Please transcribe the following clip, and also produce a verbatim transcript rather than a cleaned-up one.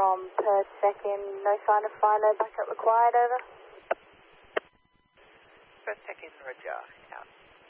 from per second, no sign of fire, no backup required, over. Per second, roger, out.